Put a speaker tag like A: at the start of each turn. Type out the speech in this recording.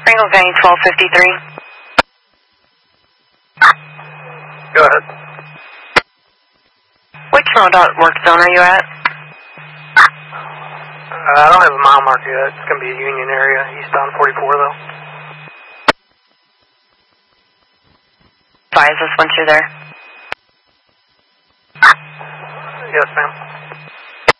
A: Pringle County 1253.
B: Go ahead.
A: Which MoDOT work zone are you at?
B: I don't have a mile marker yet. It's going to be a Union area, eastbound 44 though.
A: Advise us once you're there.
B: Yes, ma'am.